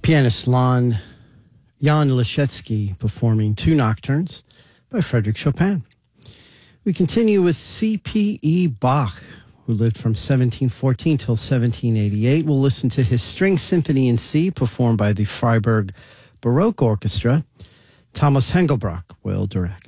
Pianist Jan Leschetsky performing two nocturnes by Frédéric Chopin. We continue with C.P.E. Bach, who lived from 1714 till 1788. We'll listen to his String Symphony in C, performed by the Freiburg Baroque Orchestra. Thomas Hengelbach will direct.